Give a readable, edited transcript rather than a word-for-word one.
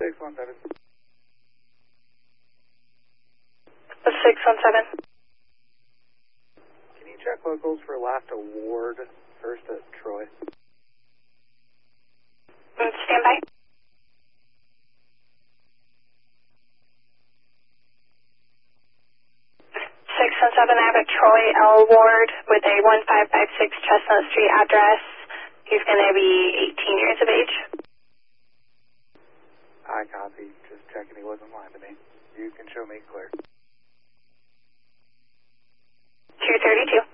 617. 617. Can you check locals for last award, first at Troy? Stand by. 617, I have a Troy L. Ward with a 1556 Chestnut Street address. He's going to be 18 years of age. I copy. Just checking he wasn't lying to me. You can show me clear. 232.